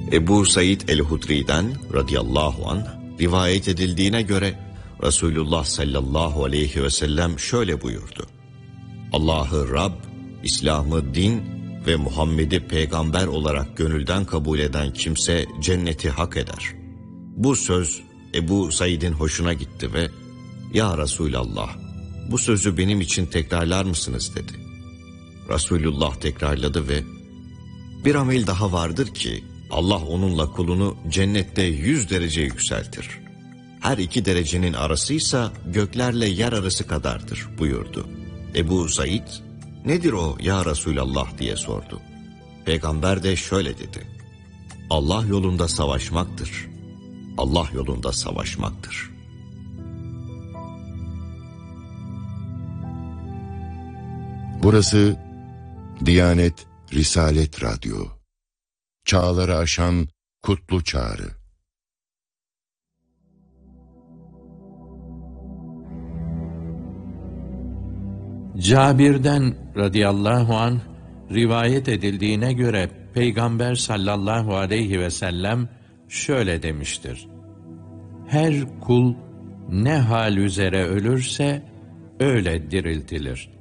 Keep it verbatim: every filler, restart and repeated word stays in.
Ebu Said el-Hudri'den radıyallahu anh rivayet edildiğine göre Resulullah sallallahu aleyhi ve sellem şöyle buyurdu: Allah'ı Rab, İslam'ı din ve Muhammed'i peygamber olarak gönülden kabul eden kimse cenneti hak eder. Bu söz Ebu Said'in hoşuna gitti ve "Ya Resulallah, bu sözü benim için tekrarlar mısınız?" dedi. Resulullah tekrarladı ve "Bir amel daha vardır ki Allah onunla kulunu cennette yüz derece yükseltir. Her iki derecenin arasıysa göklerle yer arası kadardır" buyurdu. Ebu Said, "Nedir o ya Resulallah?" diye sordu. Peygamber de şöyle dedi: "Allah yolunda savaşmaktır. Allah yolunda savaşmaktır." Burası Diyanet Risalet Radyo. Çağları aşan kutlu çağrı. Cabir'den radıyallahu anh rivayet edildiğine göre Peygamber sallallahu aleyhi ve sellem şöyle demiştir: Her kul ne hal üzere ölürse öyle diriltilir.